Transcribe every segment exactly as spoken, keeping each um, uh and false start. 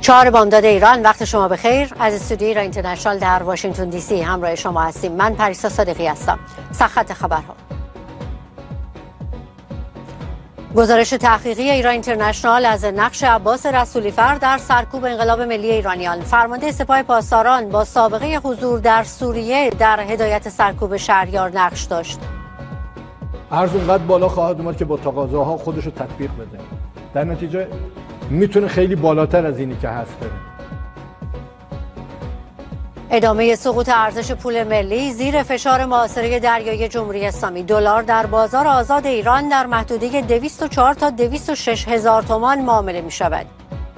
چهار بامداد ایران، وقت شما بخیر. از استودیوی ایران اینترنشنال در واشنگتن دی سی همراه شما هستیم. من پریسا صادقی هستم. سرخط خبرها. گزارش تحقیقی ایران اینترنشنال از نقش عباس رسولیفر در سرکوب انقلاب ملی ایرانیان. فرمانده سپاه پاسداران با سابقه حضور در سوریه در هدایت سرکوب شهریار نقش داشت. ارز اونقدر بالا خواهد اومد که با تقاضاها خودش رو تطبیق بده. در نتیجه میتونه خیلی بالاتر از اینی که هست بره. ادامه سقوط ارزش پول ملی زیر فشار محاصره دریایی جمهوری اسلامی. دلار در بازار آزاد ایران در محدوده دویست و چهار تا دویست و شش هزار تومان معامله می شود.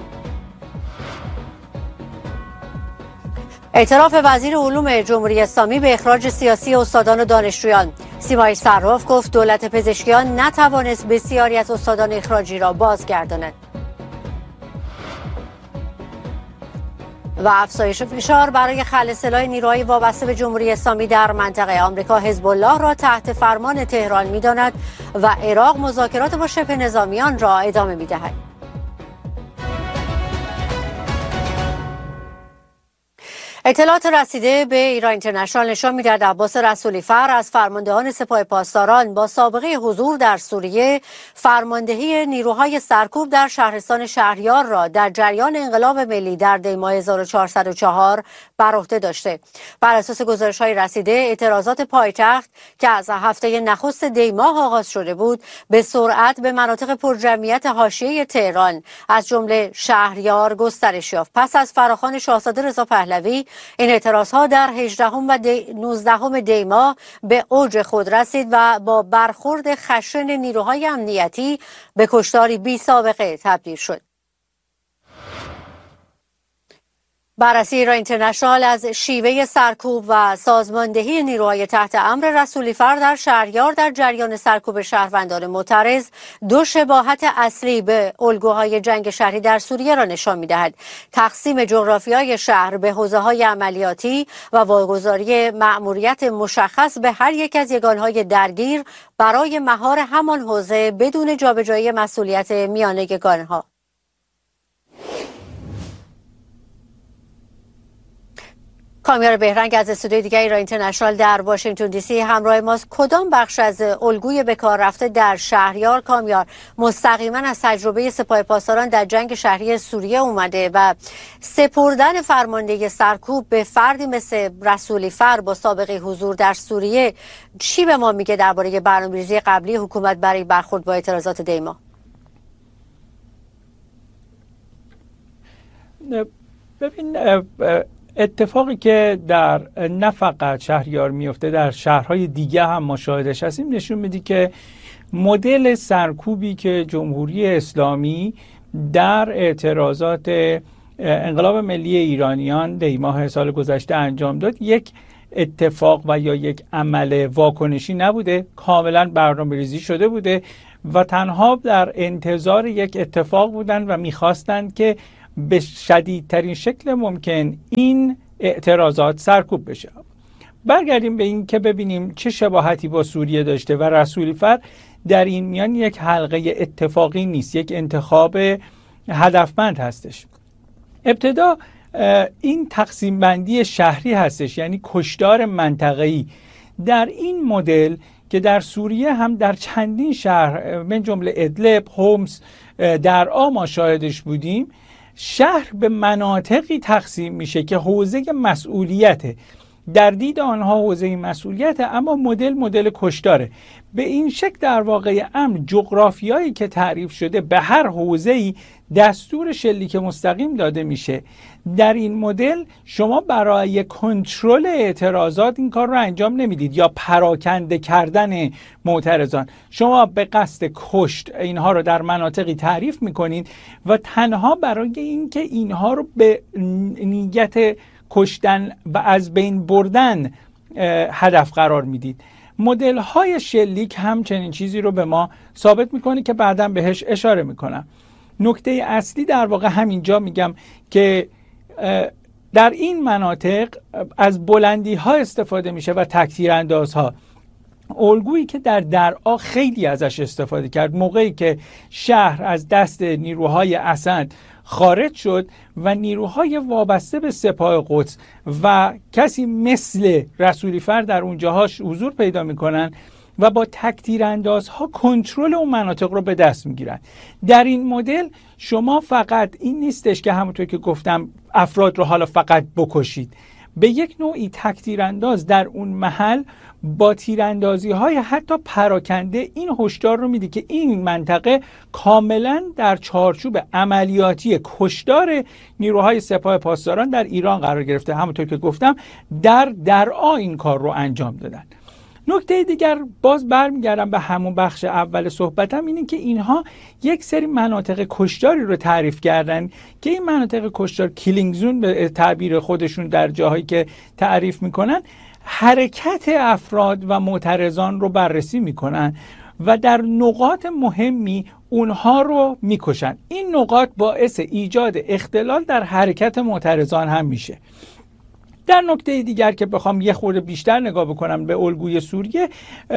اعتراف وزیر علوم جمهوری اسلامی به اخراج سیاسی استادان و دانشجویان. سیمای صراف گفت دولت پزشکیان نتوانست بسیاری از استادان اخراجی را بازگرداند. و افزایش فشار برای خلع سلاح نیروهای وابسته به جمهوری اسلامی در منطقه. آمریکا حزب الله را تحت فرمان تهران می‌داند و عراق مذاکرات با شبه نظامیان را ادامه می‌دهد. اطلاعات رسیده به ایران اینترنشنال نشان می‌دهد عباس رسولیفر از فرماندهان سپاه پاسداران با سابقه حضور در سوریه فرماندهی نیروهای سرکوب در شهرستان شهریار را در جریان انقلاب ملی در دی ماه هزار و چهارصد و چهار بر عهده داشته. بر اساس گزارش‌های رسیده اعتراضات پایتخت که از هفته نخست دی ماه آغاز شده بود به سرعت به مناطق پرجمعیت حاشیه تهران از جمله شهریار گسترش یافت. پس از فراخوان شاهزاده رضا پهلوی این اعتراضها در هجدهم و نوزدهم دی ماه به اوج خود رسید و با برخورد خشن نیروهای امنیتی به کشتاری بی سابقه تبدیل شد. بررسی ایران اینترنشنال از شیوه سرکوب و سازماندهی نیروهای تحت امر رسولیفر در شهریار در جریان سرکوب شهروندان معترض دو شباهت اصلی به الگوهای جنگ شهری در سوریه را نشان می‌دهد: تقسیم جغرافیای شهر به حوزه‌های عملیاتی و واگذاری مأموریت مشخص به هر یک از یگانهای درگیر برای مهار همان حوزه بدون جابجایی مسئولیت میان یگانها. کامیار بهرنگ از استودیوی دیگر ایران اینترنشنال در واشنگتن دی سی همراه ماست. کدام بخش از الگوی به کار رفته در شهریار کامیار مستقیما از تجربه سپاه پاسداران در جنگ شهری سوریه اومده و سپردن فرماندهی سرکوب به فردی مثل رسولیفر با سابقه حضور در سوریه چی به ما میگه درباره برنامه‌ریزی قبلی حکومت برای برخورد با اعتراضات دی ماه؟ ببین، اتفاقی که در نه فقط شهریار میفته در شهرهای دیگه هم ما شاهدش هستیم نشون میده که مدل سرکوبی که جمهوری اسلامی در اعتراضات انقلاب ملی ایرانیان دی ماه سال گذشته انجام داد یک اتفاق و یا یک عمل واکنشی نبوده، کاملا برنامه‌ریزی شده بوده و تنها در انتظار یک اتفاق بودند و میخواستند که به شدیدترین شکل ممکن این اعتراضات سرکوب بشه. برگردیم به این که ببینیم چه شباهتی با سوریه داشته و رسولیفر در این میان یک حلقه اتفاقی نیست، یک انتخاب هدفمند هستش. ابتدا این تقسیم بندی شهری هستش، یعنی کشتار منطقه‌ای. در این مدل که در سوریه هم در چندین شهر من جمله ادلب، حمص، درعا ما شاهدش بودیم، شهر به مناطقی تقسیم میشه که حوزه مسئولیته، در دید آنها حوزه مسئولیته، اما مدل مدل کشتاره. به این شکل در واقع امن جغرافیایی که تعریف شده به هر حوزه‌ای دستور شلیک مستقیم داده میشه. در این مدل شما برای کنترل اعتراضات این کار رو انجام نمیدید یا پراکنده کردن معترضان، شما به قصد کشت اینها رو در مناطقی تعریف میکنید و تنها برای اینکه اینها رو به نیت کشتن و از بین بردن هدف قرار میدید. مدل های شلیک هم چنین چیزی رو به ما ثابت میکنه که بعداً بهش اشاره میکنم. نکته اصلی در واقع همینجا میگم که در این مناطق از بلندی ها استفاده میشه و تکتیر انداز ها. الگویی که در درعا خیلی ازش استفاده کرد موقعی که شهر از دست نیروهای اسد خارج شد و نیروهای وابسته به سپاه قدس و کسی مثل رسولی فر در اونجاهاش حضور پیدا میکنن و با تک‌تیراندازها کنترل اون مناطق رو به دست میگیرن. در این مدل شما فقط این نیستش که همونطور که گفتم افراد رو حالا فقط بکشید، به یک نوعی تک‌تیرانداز در اون محل با تیراندازی های حتی پراکنده این هشدار رو میده که این منطقه کاملا در چارچوب عملیاتی کشتار نیروهای سپاه پاسداران در ایران قرار گرفته. همونطور که گفتم در درعا این کار رو انجام دادن. نکته دیگر باز برمیگردم به همون بخش اول صحبتم، اینه که اینها یک سری مناطق کشتاری رو تعریف کردن که این مناطق کشتار کیلینگ زون به تعبیر خودشون در جاهایی که تعریف میکنن حرکت افراد و معترضان رو بررسی میکنن و در نقاط مهمی اونها رو میکشن. این نقاط باعث ایجاد اختلال در حرکت معترضان هم میشه. در نکته دیگر که بخوام یه خورده بیشتر نگاه بکنم به الگوی سوریه،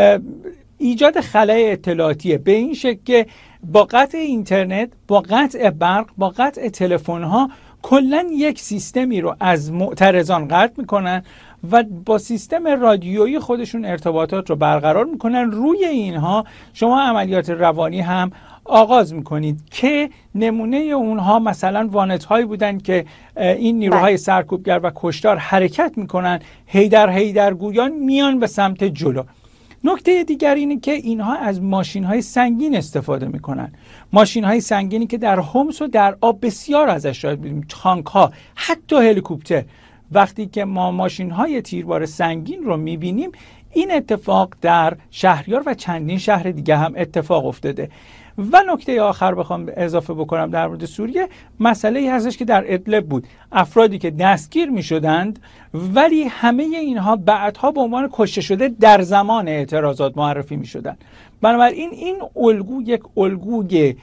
ایجاد خلأ اطلاعاتیه به این شکل که با قطع اینترنت، با قطع برق، با قطع تلفن‌ها کلاً یک سیستمی رو از معترضان قطع میکنن و با سیستم رادیویی خودشون ارتباطات رو برقرار میکنن. روی اینها شما عملیات روانی هم آغاز میکنید که نمونه اونها مثلا وانت هایی بودن که این نیروهای سرکوبگر و کشتار حرکت میکنن، هیدر هیدر گویان میان به سمت جلو. نکته دیگر اینه که اینها از ماشین های سنگین استفاده میکنن، ماشین های سنگینی که در حمص و در آب بسیار ازش شاید بودیم، تانک ها، حتی هلیکوپتر. وقتی که ما ماشین های تیربار سنگین رو میبینیم، این اتفاق در شهریار و چندین شهر دیگه هم اتفاق افتاده. و نکته آخر بخوام اضافه بکنم در مورد سوریه، مسئله ای هستش که در ادلب بود، افرادی که دستگیر می شدند ولی همه اینها بعدها به عنوان کشته شده در زمان اعتراضات معرفی می شدند. بنابراین این الگو یک الگوی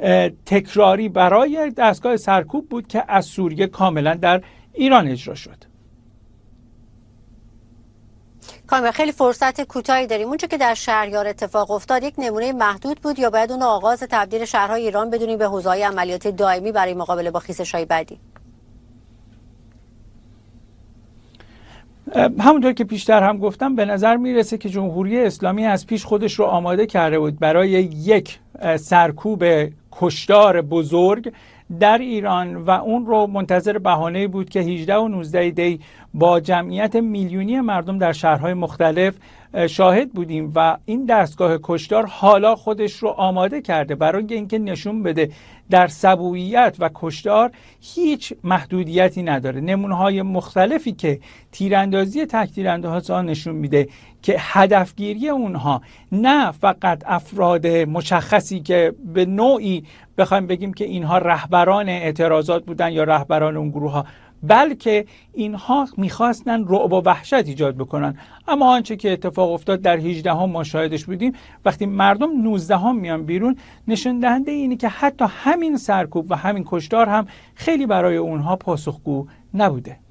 تکراری برای دستگاه سرکوب بود که از سوریه کاملا در ایران اجرا شد. کامل خیلی فرصت کوتاهی داریم. اونچه که در شهریار اتفاق افتاد یک نمونه محدود بود یا باید اون آغاز تبدیل شهرهای ایران بدونیم به حوزه‌های عملیاتی دائمی برای مقابله با خیزش‌های بعدی؟ همونطور که پیشتر هم گفتم به نظر میرسه که جمهوری اسلامی از پیش خودش رو آماده کرده بود برای یک سرکوب کشتار بزرگ در ایران و اون رو منتظر بهانه‌ای بود که هجده و نوزده دی با جمعیت میلیونی مردم در شهرهای مختلف شاهد بودیم و این دستگاه کشتار حالا خودش رو آماده کرده برای اینکه نشون بده در سبوییت و کشتار هیچ محدودیتی نداره. نمونه‌های مختلفی که تیراندازی تک تیراندازها نشون میده که هدفگیری اونها نه فقط افراد مشخصی که به نوعی بخوایم بگیم که اینها رهبران اعتراضات بودن یا رهبران اون گروه ها، بلکه اینها میخواستن رعب و وحشت ایجاد بکنن. اما آنچه که اتفاق افتاد در هجده هم ما شاهدش بودیم، وقتی مردم نوزده هم میان بیرون، نشون دهنده اینه که حتی همین سرکوب و همین کشتار هم خیلی برای اونها پاسخگو نبوده.